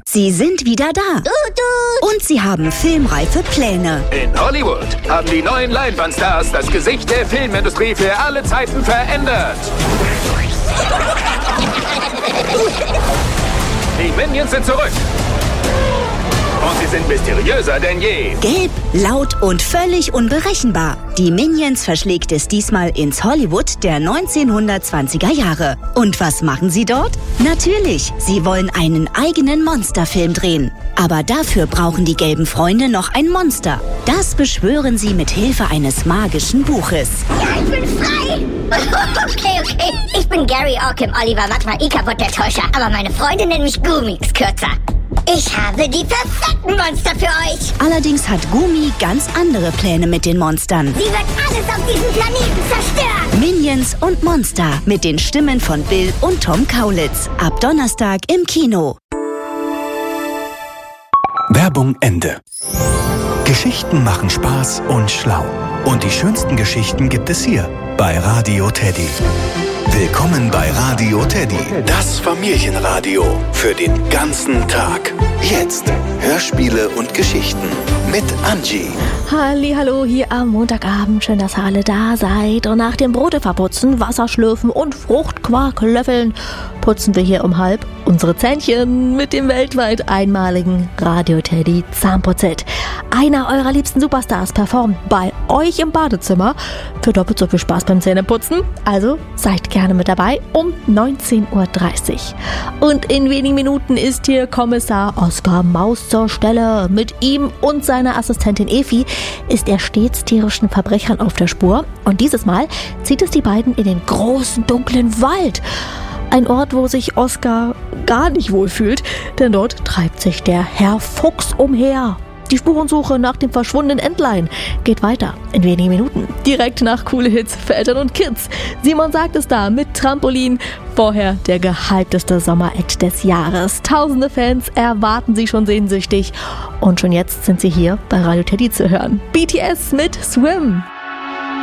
Sie sind wieder da. Und sie haben filmreife Pläne. In Hollywood haben die neuen Leinwandstars das Gesicht der Filmindustrie für alle Zeiten verändert. Die Minions sind zurück. Und sie sind mysteriöser denn je. Gelb, laut und völlig unberechenbar. Die Minions verschlägt es diesmal ins Hollywood der 1920er Jahre. Und was machen sie dort? Natürlich, sie wollen einen eigenen Monsterfilm drehen. Aber dafür brauchen die gelben Freunde noch ein Monster. Das beschwören sie mit Hilfe eines magischen Buches. Ja, ich bin frei! Okay. Ich bin Gary Orkim, Oliver Matma Ikabot der Täuscher. Aber meine Freunde nennen mich Gumix kürzer. Ich habe die perfekten Monster für euch. Allerdings hat Gumi ganz andere Pläne mit den Monstern. Sie wird alles auf diesem Planeten zerstören. Minions und Monster mit den Stimmen von Bill und Tom Kaulitz. Ab Donnerstag im Kino. Werbung Ende. Geschichten machen Spaß und schlau. Und die schönsten Geschichten gibt es hier bei Radio Teddy. Willkommen bei Radio Teddy, das Familienradio für den ganzen Tag. Jetzt Hörspiele und Geschichten mit Angie. Hallo, hier am Montagabend. Schön, dass ihr alle da seid. Und nach dem Brote verputzen, Wasser schlürfen und Fruchtquark löffeln, putzen wir hier um 12:30 unsere Zähnchen mit dem weltweit einmaligen Radio Teddy Zahnputz-Set. Einer eurer liebsten Superstars performt bei euch im Badezimmer für doppelt so viel Spaß beim Zähneputzen. Also seid gerne mit dabei um 19:30 Uhr. Und in wenigen Minuten ist hier Kommissar Oskar Maus zur Stelle. Mit ihm und seiner Assistentin Efi ist er stets tierischen Verbrechern auf der Spur. Und dieses Mal zieht es die beiden in den großen, dunklen Wald. Ein Ort, wo sich Oskar gar nicht wohlfühlt, denn dort treibt sich der Herr Fuchs umher. Die Spurensuche nach dem verschwundenen Entlein geht weiter in wenigen Minuten. Direkt nach coole Hits für Eltern und Kids. Simon sagt es da mit Trampolin. Vorher der gehypteste Sommer-Act des Jahres. Tausende Fans erwarten sie schon sehnsüchtig. Und schon jetzt sind sie hier bei Radio Teddy zu hören. BTS mit Swim.